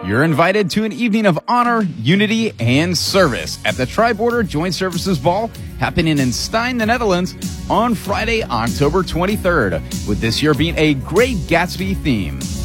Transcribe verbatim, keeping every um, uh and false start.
You're invited to an evening of honor, unity, and service at the Tri-Border Joint Services Ball happening in Stein, the Netherlands on Friday, October twenty-third, with this year being a Great Gatsby theme.